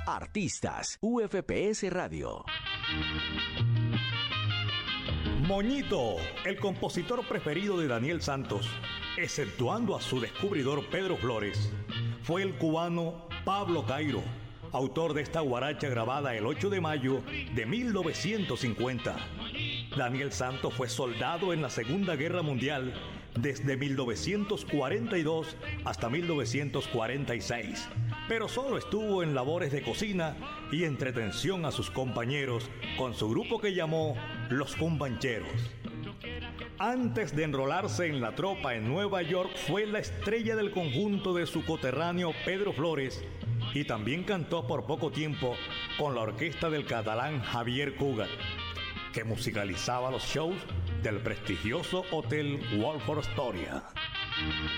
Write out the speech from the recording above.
Artistas, UFPS Radio. Moñito, el compositor preferido de Daniel Santos, exceptuando a su descubridor Pedro Flores, fue el cubano Pablo Cairo, autor de esta guaracha grabada el 8 de mayo de 1950. Daniel Santos fue soldado en la Segunda Guerra Mundial desde 1942 hasta 1946, pero solo estuvo en labores de cocina y entretención a sus compañeros con su grupo que llamó Los Cumbancheros. Antes de enrolarse en la tropa en Nueva York, fue la estrella del conjunto de su coterráneo Pedro Flores y también cantó por poco tiempo con la orquesta del catalán Javier Cugat, que musicalizaba los shows del prestigioso Hotel Wolf Astoria.